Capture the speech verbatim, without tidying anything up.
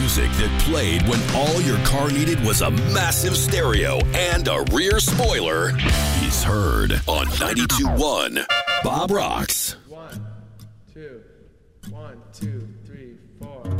music that played when all your car needed was a massive stereo and a rear spoiler. He's heard on ninety-two point one Bob Rocks. One, two, one, two, three, four.